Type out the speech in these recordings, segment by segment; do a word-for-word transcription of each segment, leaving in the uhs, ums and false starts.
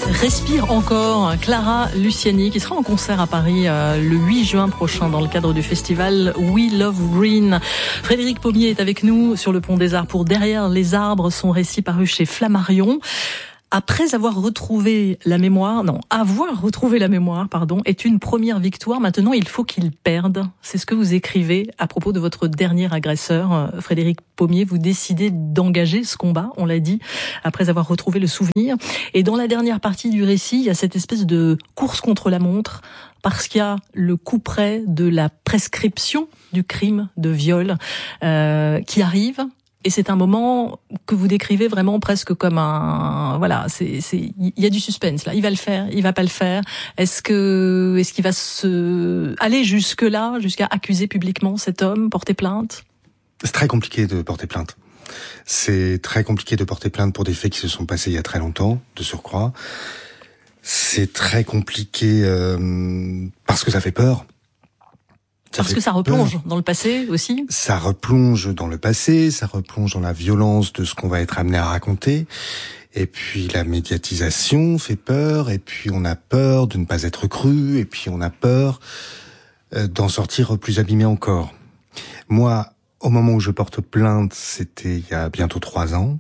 Respire encore, Clara Luciani qui sera en concert à Paris euh, le huit juin prochain dans le cadre du festival We Love Green. Frédéric Pommier est avec nous sur le Pont des Arts pour Derrière les arbres, son récit paru chez Flammarion. Après avoir retrouvé la mémoire, non, avoir retrouvé la mémoire, pardon, est une première victoire. Maintenant, il faut qu'il perde. C'est ce que vous écrivez à propos de votre dernier agresseur, Frédéric Pommier. Vous décidez d'engager ce combat, on l'a dit, après avoir retrouvé le souvenir. Et dans la dernière partie du récit, il y a cette espèce de course contre la montre, parce qu'il y a le coup près de la prescription du crime de viol euh, qui arrive. Et c'est un moment que vous décrivez vraiment presque comme un, voilà, c'est, c'est, il y a du suspense là. Il va le faire, il va pas le faire. Est-ce que, est-ce qu'il va se aller jusque là, jusqu'à accuser publiquement cet homme, porter plainte? C'est très compliqué de porter plainte. C'est très compliqué de porter plainte pour des faits qui se sont passés il y a très longtemps, de surcroît. C'est très compliqué euh, parce que ça fait peur. Ça Parce que ça replonge peur. Dans le passé aussi. Ça replonge dans le passé, ça replonge dans la violence de ce qu'on va être amené à raconter. Et puis la médiatisation fait peur, et puis on a peur de ne pas être cru, et puis on a peur euh, d'en sortir plus abîmé encore. Moi, au moment où je porte plainte, c'était il y a bientôt trois ans.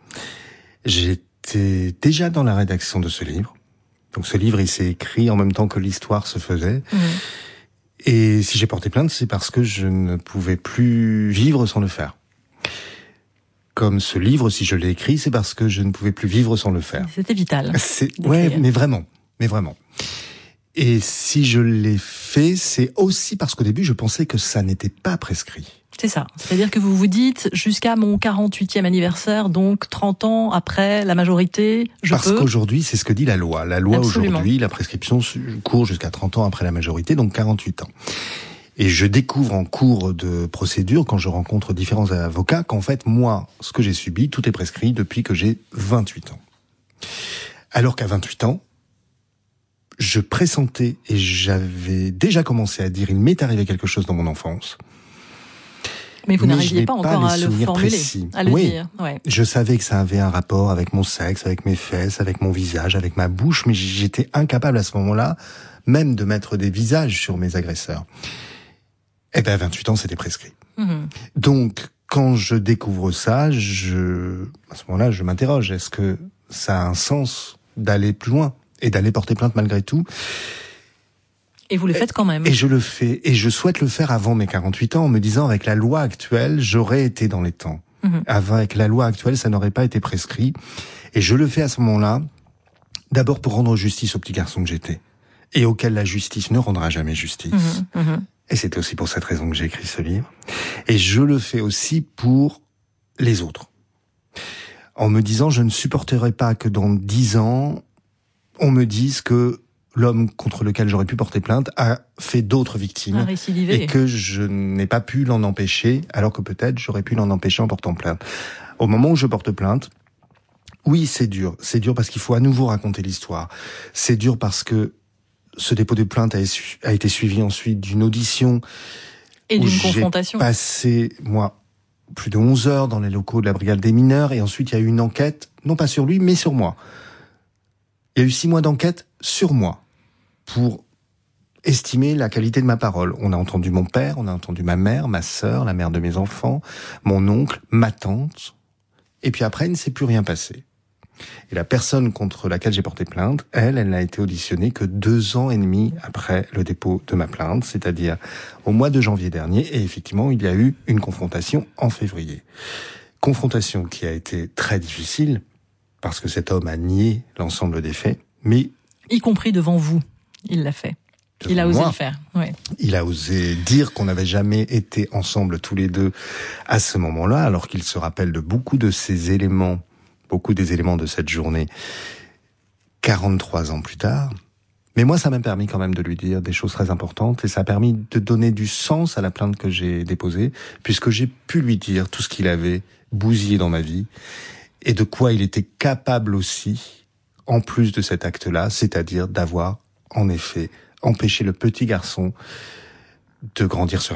J'étais déjà dans la rédaction de ce livre. Donc ce livre, il s'est écrit en même temps que l'histoire se faisait. Mmh. Et si j'ai porté plainte, c'est parce que je ne pouvais plus vivre sans le faire. Comme ce livre, si je l'ai écrit, c'est parce que je ne pouvais plus vivre sans le faire. C'était vital. C'est, ouais, mais vraiment, mais vraiment. Et si je l'ai fait, c'est aussi parce qu'au début, je pensais que ça n'était pas prescrit. C'est ça. C'est-à-dire que vous vous dites, jusqu'à mon quarante-huitième anniversaire, donc trente ans après la majorité, je Parce peux... Parce qu'aujourd'hui, c'est ce que dit la loi. La loi Absolument. Aujourd'hui, la prescription court jusqu'à trente ans après la majorité, donc quarante-huit ans. Et je découvre en cours de procédure, quand je rencontre différents avocats, qu'en fait, moi, ce que j'ai subi, tout est prescrit depuis que j'ai vingt-huit ans. Alors qu'à vingt-huit ans, je pressentais et j'avais déjà commencé à dire, il m'est arrivé quelque chose dans mon enfance. Mais vous n'arriviez pas encore à le formuler, précis. à le oui, dire. Ouais. Je savais que ça avait un rapport avec mon sexe, avec mes fesses, avec mon visage, avec ma bouche, mais j'étais incapable à ce moment-là, même de mettre des visages sur mes agresseurs. Eh ben, à vingt-huit ans, c'était prescrit. Mmh. Donc, quand je découvre ça, je, à ce moment-là, je m'interroge. Est-ce que ça a un sens d'aller plus loin et d'aller porter plainte malgré tout? Et vous le faites quand même. Et je le fais. Et je souhaite le faire avant mes quarante-huit ans en me disant, avec la loi actuelle, j'aurais été dans les temps. Mmh. Avec la loi actuelle, ça n'aurait pas été prescrit. Et je le fais à ce moment-là, d'abord pour rendre justice au petit garçon que j'étais. Et auquel la justice ne rendra jamais justice. Mmh. Mmh. Et c'est aussi pour cette raison que j'ai écrit ce livre. Et je le fais aussi pour les autres. En me disant, je ne supporterai pas que dans dix ans, on me dise que l'homme contre lequel j'aurais pu porter plainte a fait d'autres victimes et que je n'ai pas pu l'en empêcher, alors que peut-être j'aurais pu l'en empêcher en portant plainte. Au moment où je porte plainte, oui, c'est dur. C'est dur parce qu'il faut à nouveau raconter l'histoire. C'est dur parce que ce dépôt de plainte a, a été suivi ensuite d'une audition et d'une confrontation. J'ai passé, moi, plus de onze heures dans les locaux de la brigade des mineurs et ensuite il y a eu une enquête, non pas sur lui, mais sur moi. Il y a eu six mois d'enquête sur moi pour estimer la qualité de ma parole. On a entendu mon père, on a entendu ma mère, ma sœur, la mère de mes enfants, mon oncle, ma tante. Et puis après, il ne s'est plus rien passé. Et la personne contre laquelle j'ai porté plainte, elle, elle n'a été auditionnée que deux ans et demi après le dépôt de ma plainte, c'est-à-dire au mois de janvier dernier. Et effectivement, il y a eu une confrontation en février. Confrontation qui a été très difficile, parce que cet homme a nié l'ensemble des faits, mais... Y compris devant vous, il l'a fait. Il a osé moi. le faire. Ouais. Il a osé dire qu'on n'avait jamais été ensemble tous les deux à ce moment-là, alors qu'il se rappelle de beaucoup de ces éléments, beaucoup des éléments de cette journée, quarante-trois ans plus tard. Mais moi, ça m'a permis quand même de lui dire des choses très importantes et ça a permis de donner du sens à la plainte que j'ai déposée, puisque j'ai pu lui dire tout ce qu'il avait bousillé dans ma vie et de quoi il était capable aussi, en plus de cet acte-là, c'est-à-dire d'avoir, en effet, empêché le petit garçon de grandir sereinement.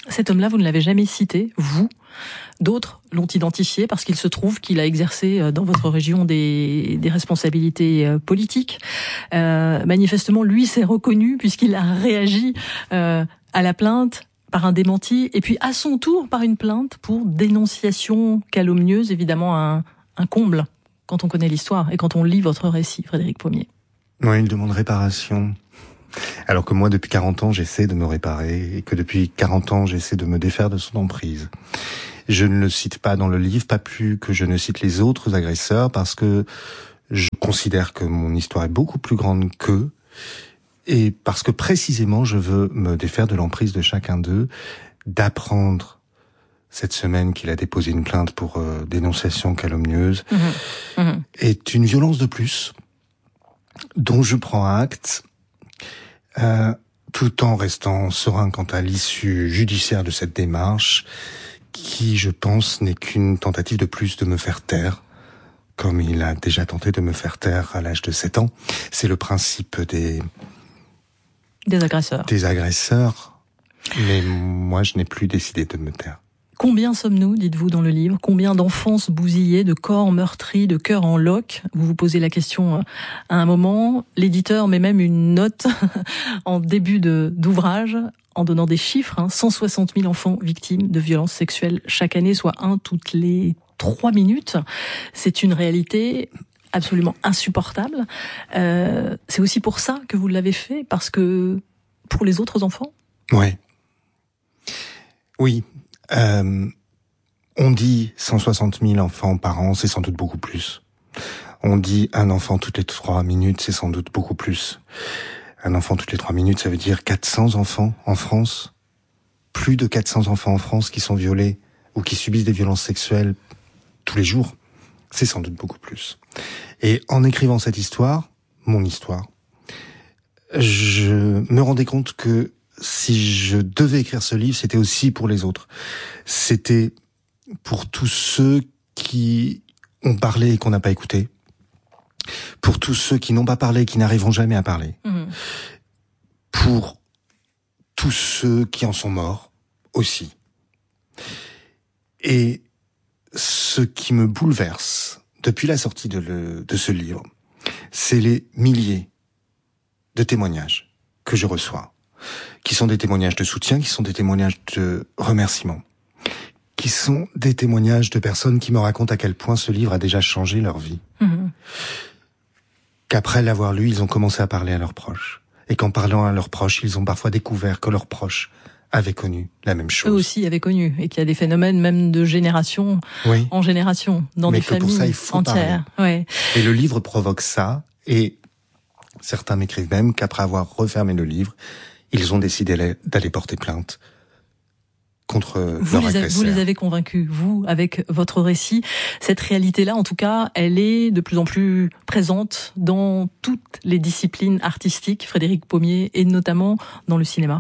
Cet homme-là, vous ne l'avez jamais cité, vous. D'autres l'ont identifié parce qu'il se trouve qu'il a exercé dans votre région des, des responsabilités politiques. Euh, manifestement, lui s'est reconnu puisqu'il a réagi euh, à la plainte par un démenti et puis à son tour par une plainte pour dénonciation calomnieuse, évidemment un, un comble quand on connaît l'histoire et quand on lit votre récit, Frédéric Pommier. Oui, il demande réparation. Alors que moi, depuis quarante ans, j'essaie de me réparer et que depuis quarante ans, j'essaie de me défaire de son emprise. Je ne le cite pas dans le livre, pas plus que je ne cite les autres agresseurs, parce que je considère que mon histoire est beaucoup plus grande qu'eux, et parce que précisément je veux me défaire de l'emprise de chacun d'eux, d'apprendre cette semaine qu'il a déposé une plainte pour euh, dénonciation calomnieuse, mmh. Mmh. est une violence de plus, dont je prends acte, euh, tout en restant serein quant à l'issue judiciaire de cette démarche, qui, je pense, n'est qu'une tentative de plus de me faire taire, comme il a déjà tenté de me faire taire à l'âge de sept ans. C'est le principe des... Des agresseurs. Des agresseurs. Mais moi, je n'ai plus décidé de me taire. Combien sommes-nous, dites-vous dans le livre? Combien d'enfances bousillées, de corps meurtris, de cœurs en loques? Vous vous posez la question à un moment. L'éditeur met même une note en début de, d'ouvrage, en donnant des chiffres, hein, cent soixante mille enfants victimes de violences sexuelles chaque année, soit un toutes les trois minutes. C'est une réalité absolument insupportable. Euh, c'est aussi pour ça que vous l'avez fait, parce que pour les autres enfants? Oui. Oui. Euh, on dit cent soixante mille enfants par an, c'est sans doute beaucoup plus. On dit un enfant toutes les trois minutes, c'est sans doute beaucoup plus. Un enfant toutes les trois minutes, ça veut dire quatre cents enfants en France. Plus de quatre cents enfants en France qui sont violés ou qui subissent des violences sexuelles tous les jours. C'est sans doute beaucoup plus. Et en écrivant cette histoire, mon histoire, je me rendais compte que si je devais écrire ce livre, c'était aussi pour les autres. C'était pour tous ceux qui ont parlé et qu'on n'a pas écouté. Pour tous ceux qui n'ont pas parlé et qui n'arriveront jamais à parler. Mmh. Pour tous ceux qui en sont morts aussi. Et ce qui me bouleverse depuis la sortie de, le, de ce livre, c'est les milliers de témoignages que je reçois, qui sont des témoignages de soutien, qui sont des témoignages de remerciement, qui sont des témoignages de personnes qui me racontent à quel point ce livre a déjà changé leur vie. Mmh. Qu'après l'avoir lu, ils ont commencé à parler à leurs proches. Et qu'en parlant à leurs proches, ils ont parfois découvert que leurs proches avaient connu la même chose. Eux aussi avaient connu, et qu'il y a des phénomènes même de génération oui. en génération, dans Mais des que familles pour ça, il faut entières. Ouais. Et le livre provoque ça, et certains m'écrivent même qu'après avoir refermé le livre, ils ont décidé d'aller porter plainte contre vous leur les agresseur. Vous les avez convaincus, vous, avec votre récit. Cette réalité-là, en tout cas, elle est de plus en plus présente dans toutes les disciplines artistiques, Frédéric Pommier, et notamment dans le cinéma.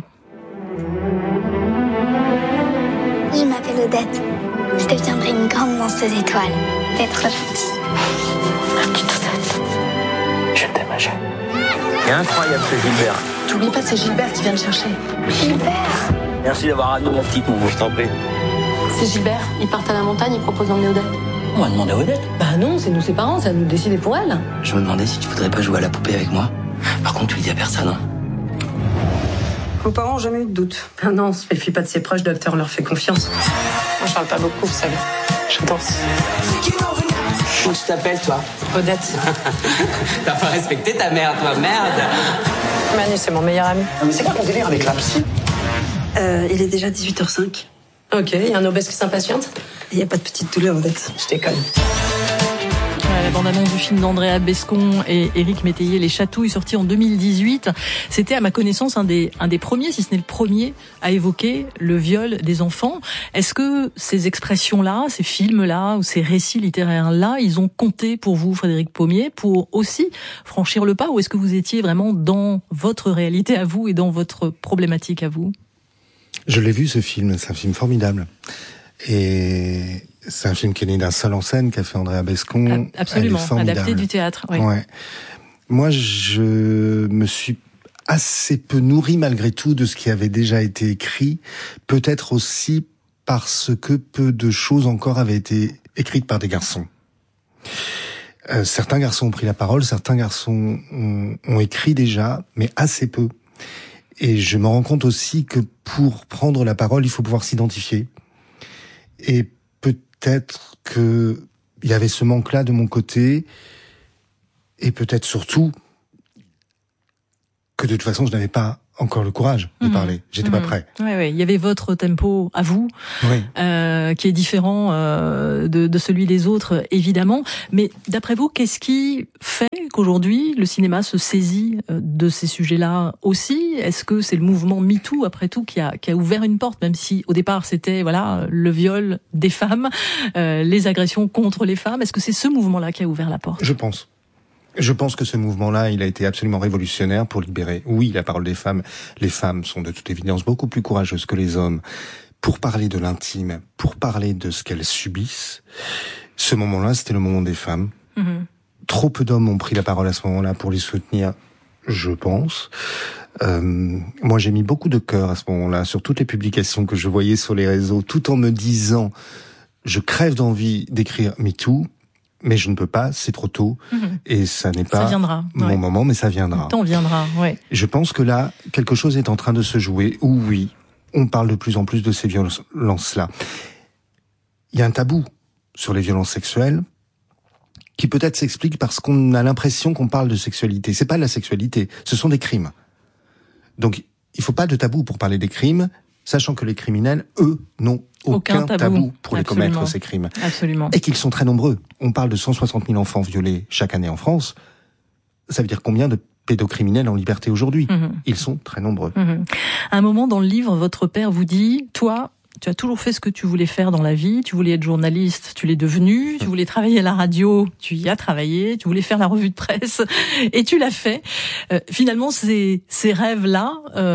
Je m'appelle Odette. Je deviendrai une grande danseuse étoile. D'être gentille. Ma petite Odette. Je t'aime, Agé. C'est incroyable ce Gilbert. T'oublies pas, c'est Gilbert qui vient le chercher. Gilbert. Merci d'avoir amené mon petit coup, je t'en prie. C'est Gilbert, ils partent à la montagne, ils proposent d'emmener Odette. On va demander à Odette. Bah non, c'est nous ses parents, c'est à nous de décider pour elle. Je me demandais si tu voudrais pas jouer à la poupée avec moi. Par contre, tu le dis à personne. Hein. Vos parents ont jamais eu de doute. Ah non, on se méfie pas de ses proches, docteur leur fait confiance. Moi je parle pas beaucoup, vous savez. Je danse. Comment tu t'appelles, toi? Odette. T'as pas respecté ta mère, toi, merde. Manu, c'est mon meilleur ami. Mais c'est quoi ton délire avec la psy? Euh, il est déjà dix-huit heures cinq. Ok, il y a un obèse qui s'impatiente. Il n'y a pas de petite douleur, Odette. Je déconne. La bande-annonce du film d'Andrea Bescon et Éric Métayer, Les Chatouilles, sorti en deux mille dix-huit. C'était, à ma connaissance, un des, un des premiers, si ce n'est le premier, à évoquer le viol des enfants. Est-ce que ces expressions-là, ces films-là, ou ces récits littéraires-là, ils ont compté pour vous, Frédéric Pommier, pour aussi franchir le pas, ou est-ce que vous étiez vraiment dans votre réalité à vous et dans votre problématique à vous? Je l'ai vu, ce film. C'est un film formidable. Et c'est un film qui est né d'un seul en scène qu'a fait Andrea Bescon. Absolument, adapté du théâtre. Oui. Ouais. Moi, je me suis assez peu nourri malgré tout de ce qui avait déjà été écrit, peut-être aussi parce que peu de choses encore avaient été écrites par des garçons. Euh, certains garçons ont pris la parole, certains garçons ont, ont écrit déjà, mais assez peu. Et je me rends compte aussi que pour prendre la parole, il faut pouvoir s'identifier. Et peut-être que il y avait ce manque-là de mon côté, et peut-être surtout que de toute façon, je n'avais pas encore le courage de mmh. parler. J'étais mmh. pas prêt. Oui, oui. Il y avait votre tempo à vous, oui. euh, qui est différent euh, de, de celui des autres, évidemment. Mais d'après vous, qu'est-ce qui fait qu'aujourd'hui, le cinéma se saisit de ces sujets-là aussi? Est-ce que c'est le mouvement MeToo, après tout, qui a, qui a ouvert une porte, même si au départ, c'était voilà le viol des femmes, euh, les agressions contre les femmes? Est-ce que c'est ce mouvement-là qui a ouvert la porte? Je pense. Je pense que ce mouvement-là, il a été absolument révolutionnaire pour libérer, oui, la parole des femmes. Les femmes sont de toute évidence beaucoup plus courageuses que les hommes pour parler de l'intime, pour parler de ce qu'elles subissent. Ce moment-là, c'était le moment des femmes. Mmh. Trop peu d'hommes ont pris la parole à ce moment-là pour les soutenir, je pense. Euh, moi, j'ai mis beaucoup de cœur à ce moment-là sur toutes les publications que je voyais sur les réseaux, tout en me disant, je crève d'envie d'écrire MeToo, mais je ne peux pas, c'est trop tôt, mmh. et ça n'est pas ça viendra, mon ouais. moment, mais ça viendra. Le temps viendra, ouais. Je pense que là, quelque chose est en train de se jouer, où oui, on parle de plus en plus de ces violences-là. Il y a un tabou sur les violences sexuelles, qui peut-être s'explique parce qu'on a l'impression qu'on parle de sexualité. C'est pas de la sexualité, ce sont des crimes. Donc, il faut pas de tabou pour parler des crimes, sachant que les criminels, eux, n'ont aucun, aucun tabou. tabou pour Absolument. les commettre, ces crimes. Absolument. Et qu'ils sont très nombreux. On parle de cent soixante mille enfants violés chaque année en France. Ça veut dire combien de pédocriminels en liberté aujourd'hui? Mmh. Ils sont très nombreux. Mmh. À un moment dans le livre, votre père vous dit, toi, tu as toujours fait ce que tu voulais faire dans la vie. Tu voulais être journaliste, tu l'es devenu. Tu voulais travailler à la radio, tu y as travaillé. Tu voulais faire la revue de presse et tu l'as fait. Euh, finalement, ces, ces rêves-là,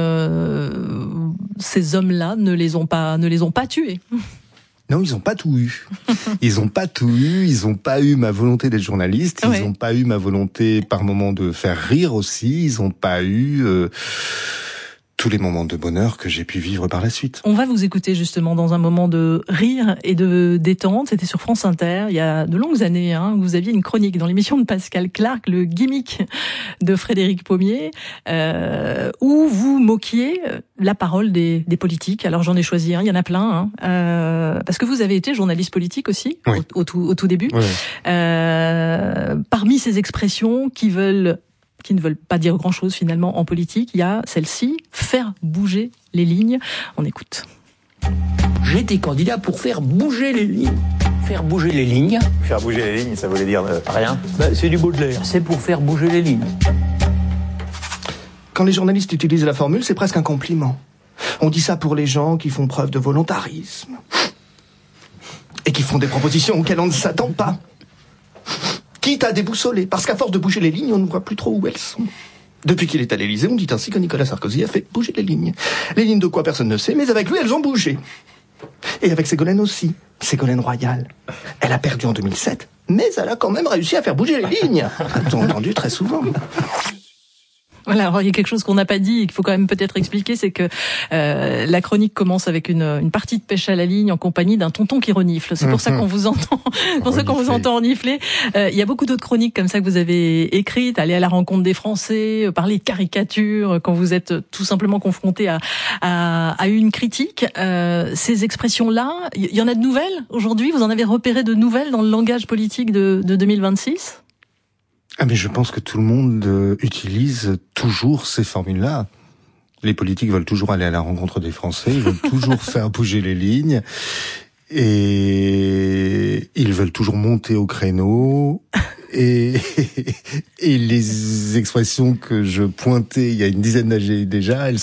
euh, ces hommes-là ne les ont pas, ne les ont pas tués. Non, ils ont pas tout eu. Ils ont pas tout eu. Ils ont pas eu ma volonté d'être journaliste. Ils ouais. ont pas eu ma volonté par moments de faire rire aussi. Ils ont pas eu euh, tous les moments de bonheur que j'ai pu vivre par la suite. On va vous écouter justement dans un moment de rire et de détente. C'était sur France Inter il y a de longues années. Hein, où vous aviez une chronique dans l'émission de Pascal Clark, le gimmick de Frédéric Pommier, euh, où vous moquiez la parole des, des politiques. Alors j'en ai choisi un, hein, il y en a plein, hein, euh, parce que vous avez été journaliste politique aussi oui. au, au, tout, au tout début. Oui. Euh, parmi ces expressions qui veulent qui ne veulent pas dire grand-chose finalement en politique, il y a celle-ci, faire bouger les lignes. On écoute. J'étais candidat pour faire bouger les lignes. Faire bouger les lignes. Faire bouger les lignes, ça voulait dire euh, rien. Bah, c'est du Baudelaire. C'est pour faire bouger les lignes. Quand les journalistes utilisent la formule, c'est presque un compliment. On dit ça pour les gens qui font preuve de volontarisme. Et qui font des propositions auxquelles on ne s'attend pas. Quitte à déboussoler, parce qu'à force de bouger les lignes, on ne voit plus trop où elles sont. Depuis qu'il est à l'Élysée, on dit ainsi que Nicolas Sarkozy a fait bouger les lignes. Les lignes de quoi, personne ne sait, mais avec lui, elles ont bougé. Et avec Ségolène aussi. Ségolène Royal. Elle a perdu en deux mille sept, mais elle a quand même réussi à faire bouger les lignes. A-t-on entendu très souvent. Voilà, alors il y a quelque chose qu'on n'a pas dit et qu'il faut quand même peut-être expliquer, c'est que euh, la chronique commence avec une, une partie de pêche à la ligne en compagnie d'un tonton qui renifle. C'est pour ça qu'on vous entend, pour ça qu'on vous entend renifler. Euh, il y a beaucoup d'autres chroniques comme ça que vous avez écrites, aller à la rencontre des Français, parler de caricature quand vous êtes tout simplement confronté à, à, à une critique. Euh, ces expressions-là, il y en a de nouvelles aujourd'hui. Vous en avez repéré de nouvelles dans le langage politique de, de deux mille vingt-six? Ah mais je pense que tout le monde euh, utilise toujours ces formules-là. Les politiques veulent toujours aller à la rencontre des Français, ils veulent toujours faire bouger les lignes, et ils veulent toujours monter au créneau. Et, et les expressions que je pointais il y a une dizaine d'années déjà, elles